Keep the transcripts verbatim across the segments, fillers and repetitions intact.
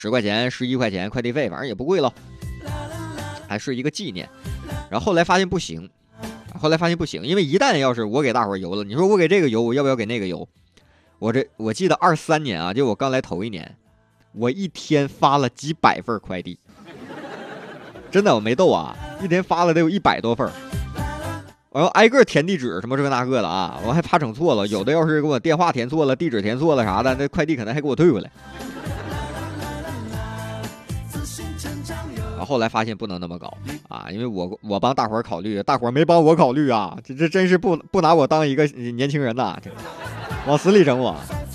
十块钱、十一块钱快递费，反正也不贵了，还是一个纪念。然后后来发现不行，后来发现不行，因为一旦要是我给大伙邮了，你说我给这个邮，我要不要给那个邮？我这我记得二三年啊，就我刚来头一年，我一天发了几百份快递，真的我没逗啊，一天发了得有一百多份。我要挨个填地址什么这个那个的啊，我还怕整错了，有的要是给我电话填错了、地址填错了啥的，那快递可能还给我退回来。然后后来发现不能那么搞啊，因为我我帮大伙儿考虑，大伙儿没帮我考虑啊，这这真是不不拿我当一个年轻人呐，这往死里整我。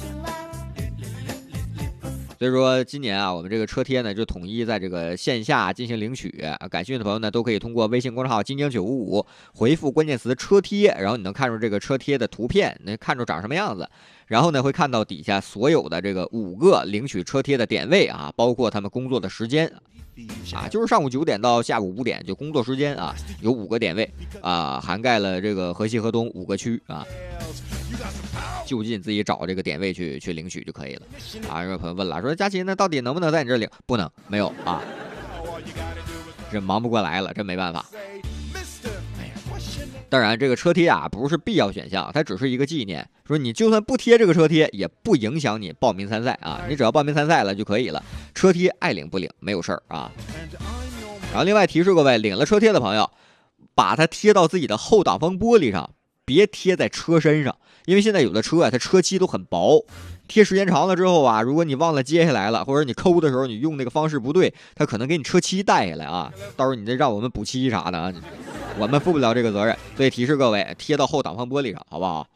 所以说今年啊，我们这个车贴呢就统一在这个线下进行领取，感兴趣的朋友呢都可以通过微信公众号金鹰九五五回复关键词车贴，然后你能看出这个车贴的图片，能看出长什么样子，然后呢会看到底下所有的这个五个领取车贴的点位啊，包括他们工作的时间啊，就是上午九点到下午五点就工作时间啊，有五个点位啊，涵盖了这个河西河东五个区啊。就近自己找这个点位去去领取就可以了啊！有朋友问了，说佳琪那到底能不能在你这领？不能，没有啊，这忙不过来了，真没办法。哎呀，当然这个车贴啊不是必要选项，它只是一个纪念。说你就算不贴这个车贴，也不影响你报名参赛啊，你只要报名参赛了就可以了。车贴爱领不领没有事儿啊。然后另外提示各位，领了车贴的朋友，把它贴到自己的后挡风玻璃上。别贴在车身上，因为现在有的车啊，它车漆都很薄，贴时间长了之后啊，如果你忘了揭下来了，或者你抠的时候你用那个方式不对，它可能给你车漆带下来啊，到时候你再让我们补漆啥的啊，我们负不了这个责任。所以提示各位，贴到后挡风玻璃上，好不好？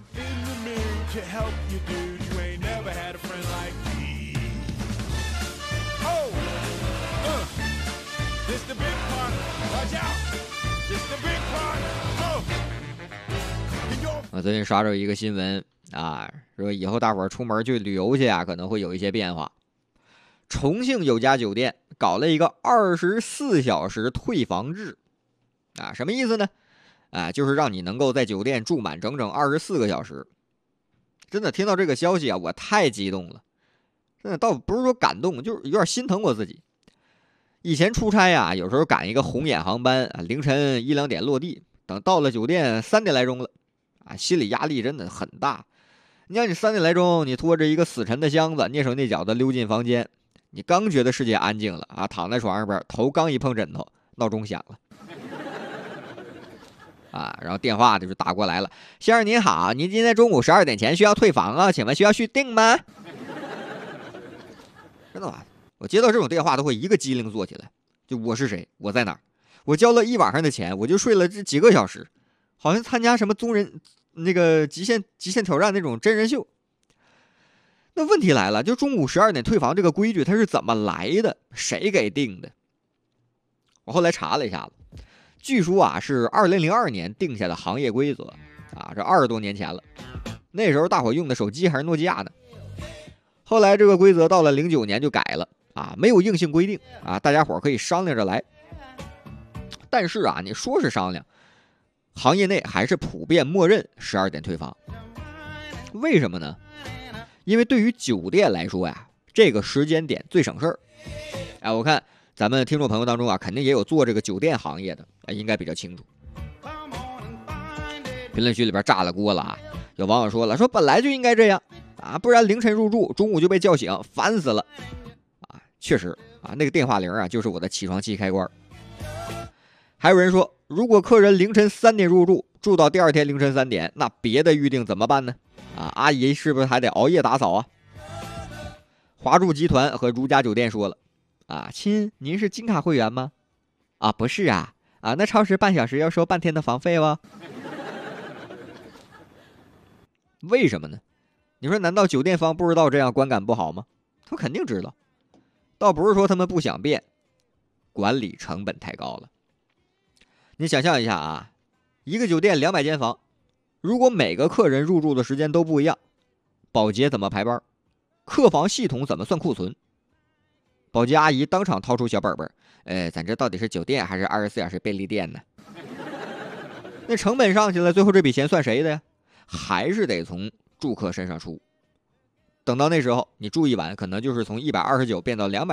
我最近刷着一个新闻啊，说以后大伙儿出门去旅游去啊，可能会有一些变化。重庆有家酒店搞了一个二十四小时退房制，啊，什么意思呢？啊，就是让你能够在酒店住满整整二十四个小时。真的听到这个消息啊，我太激动了，真的倒不是说感动，就是有点心疼我自己。以前出差呀，有时候赶一个红眼航班啊，凌晨一两点落地，等到了酒店三点来钟了。啊，心理压力真的很大。你看，你三点来钟，你拖着一个死沉的箱子，蹑手蹑脚的溜进房间，你刚觉得世界安静了啊，躺在床上边，头刚一碰枕头，闹钟响了，啊，然后电话就是打过来了，先生您好，您今天中午十二点前需要退房啊，请问需要续订吗？真的吗？我接到这种电话都会一个机灵坐起来，就我是谁，我在哪儿，我交了一晚上的钱，我就睡了这几个小时。好像参加什么宗人那个极限极限挑战那种真人秀。那问题来了，就中午十二点退房这个规矩它是怎么来的？谁给定的？我后来查了一下子，据说啊是二零零二年定下的行业规则啊，这二十多年前了。那时候大伙用的手机还是诺基亚呢。后来这个规则到了零九年就改了啊，没有硬性规定啊，大家伙可以商量着来。但是啊，你说是商量。行业内还是普遍默认十二点退房，为什么呢？因为对于酒店来说呀，这个时间点最省事儿。哎，我看咱们听众朋友当中啊，肯定也有做这个酒店行业的，哎，应该比较清楚。评论区里边炸了锅了啊！有网友说了，说本来就应该这样啊，不然凌晨入住，中午就被叫醒，烦死了啊！确实啊，那个电话铃啊，就是我的起床气开关。还有人说，如果客人凌晨三点入住，住到第二天凌晨三点，那别的预定怎么办呢？啊，阿姨是不是还得熬夜打扫啊？华住集团和如家酒店说了，啊，亲，您是金卡会员吗？啊，不是啊，啊，那超时半小时要收半天的房费哦。为什么呢？你说难道酒店方不知道这样观感不好吗？他肯定知道，倒不是说他们不想变，管理成本太高了。你想象一下啊，一个酒店两百间房，如果每个客人入住的时间都不一样，保洁怎么排班？客房系统怎么算库存？保洁阿姨当场掏出小本本，哎，咱这到底是酒店还是二十四小时便利店呢？那成本上去了，最后这笔钱算谁的呀？还是得从住客身上出。 等到那时候，你住一晚可能就是从一百二十九变到两百。